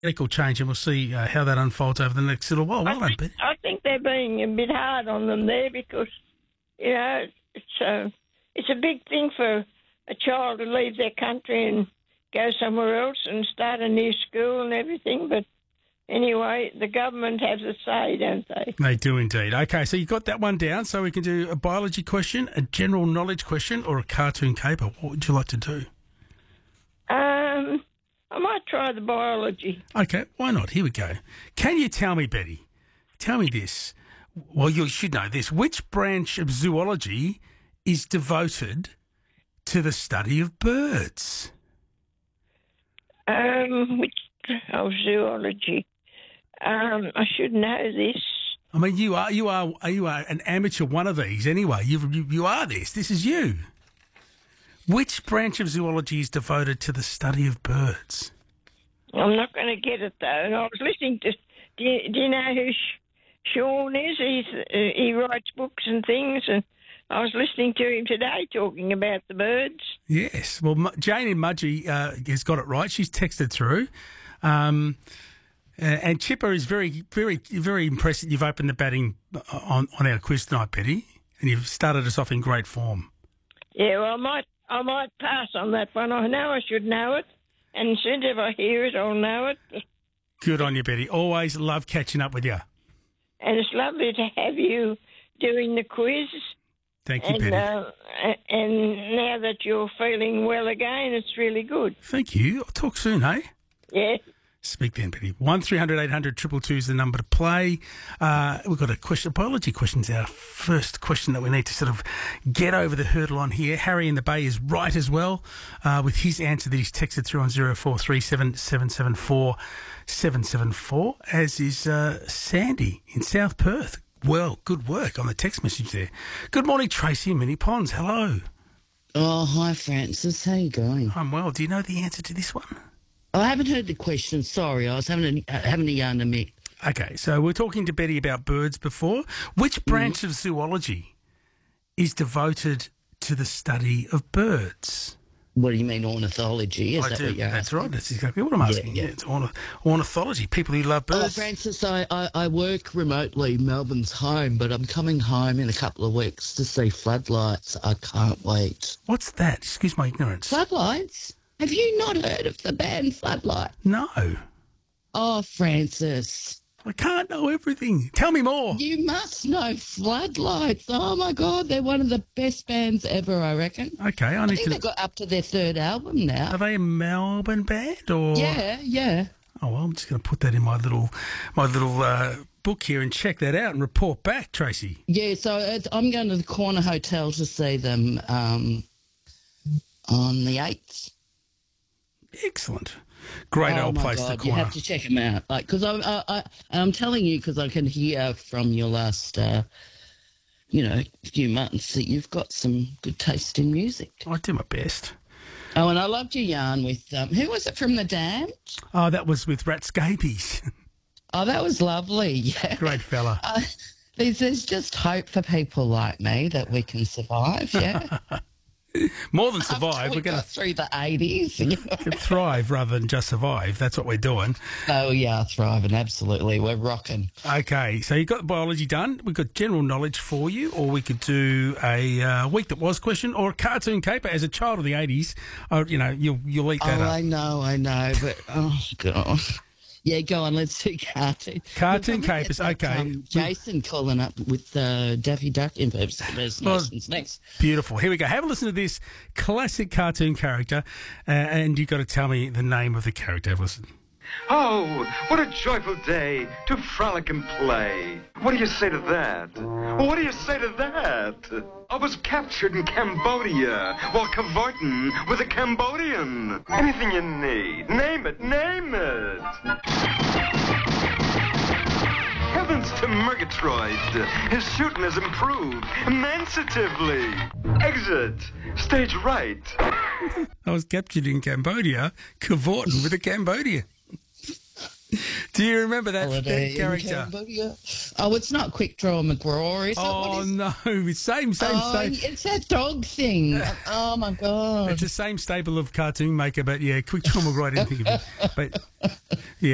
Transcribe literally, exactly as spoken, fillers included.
Radical change, and we'll see uh, how that unfolds over the next little while. Well I done, think, Betty. I think they're being a bit hard on them there because, you know, it's uh, it's a big thing for a child to leave their country and go somewhere else and start a new school and everything. But anyway, the government has a say, don't they? They do indeed. Okay, so you got that one down, so we can do a biology question, a general knowledge question, or a cartoon caper. What would you like to do? Um, I might try the biology. Okay, why not? Here we go. Can you tell me, Betty, tell me this. Well, you should know this. Which branch of zoology is devoted to the study of birds? Um, which of zoology? Um, I should know this. I mean, you are you are you are an amateur one of these anyway. You you, you are this. This is you. Which branch of zoology is devoted to the study of birds? I'm not going to get it though. And I was listening to. Do you, do you know who Sh- Sean is? He's uh, he writes books and things, and I was listening to him today talking about the birds. Yes. Well, M- Jane in Mudgee uh, has got it right. She's texted through. Um, uh, and Chipper is very, very, very impressed that you've opened the batting on, on our quiz tonight, Betty, and you've started us off in great form. Yeah, well, I might, I might pass on that one. I know I should know it, and as soon as I hear it, I'll know it. Good on you, Betty. Always love catching up with you. And it's lovely to have you doing the quiz. Thank you, and, Betty. Uh, and now that you're feeling well again, it's really good. Thank you. I'll talk soon, hey? Yeah. Speak then, Betty. one three hundred eight hundred two two two is the number to play. Uh, we've got a question. Biology question's our first question that we need to sort of get over the hurdle on here. Harry in the Bay is right as well uh, with his answer that he's texted through on zero four three seven seven seven four seven seven four, as is uh, Sandy in South Perth. Well, good work on the text message there. Good morning, Tracy in Mini Ponds. Hello. Oh, hi, Francis. How you going? I'm well. Do you know the answer to this one? I haven't heard the question. Sorry, I was having a, having a yarn to me. Okay, so we're talking to Betty about birds before. Which branch mm. of zoology is devoted to the study of birds? What do you mean, ornithology? Is I that do. what you're That's asking? right. That's exactly what I'm asking. Yeah, Yeah, yeah. It's ornith- ornithology. People who love Oh, birds. Francis, I, I, I work remotely. Melbourne's home, but I'm coming home in a couple of weeks to see floodlights. I can't wait. What's that? Excuse my ignorance. Floodlights? Have you not heard of the band Floodlight? No. Oh, Francis. I can't know everything. Tell me more. You must know Floodlights. Oh, my God. They're one of the best bands ever, I reckon. Okay, I I need think to... they've got up to their third album now. Are they a Melbourne band or... Yeah, yeah. Oh, well, I'm just going to put that in my little my little uh, book here and check that out and report back, Tracy. Yeah, so it's, I'm going to the Corner Hotel to see them um, on the eighth. Excellent. Great oh old my place, God, the you Corner. have to check them out. Like, because I, I, I, I'm telling you, because I can hear from your last, uh, you know, few months that you've got some good taste in music. I do my best. Oh, and I loved your yarn with, um, who was it from The Damned? Oh, that was with Rat Scabies. Oh, that was lovely, yeah. Great fella. Uh, there's, there's just hope for people like me that we can survive, yeah. More than survive, After we we're going got to through the eighties. You know? thrive rather than just survive. That's what we're doing. Oh, yeah, thriving, absolutely. We're rocking. Okay, so you got the biology done. We've got general knowledge for you, or we could do a uh, week that was question or a cartoon caper. As a child of the eighties, uh, you know, you'll you'll eat that Oh, up. I know, I know, but, oh, God. Yeah, go on, let's do cartoon. Cartoon We'll probably capers, get that, okay. Um, Jason calling up with uh, Daffy Duck impersonations next. Beautiful. Here we go. Have a listen to this classic cartoon character, uh, and you've got to tell me the name of the character. Have a listen. Oh, what a joyful day to frolic and play. What do you say to that? Well, what do you say to that? I was captured in Cambodia while cavorting with a Cambodian. Anything you need, name it, name it. Heavens to Murgatroyd, his shooting has improved immensatively. Exit, stage right. I was captured in Cambodia, cavorting with a Cambodian. Do you remember that, Holiday that in character? Cambodia. Oh, it's not Quick Draw McGraw, is it? Oh, What is no. It's same, same, Oh, same. it's that dog thing. Oh, my God. It's the same stable of cartoon maker, but yeah, Quick Draw McGraw, I didn't think of it. But yeah.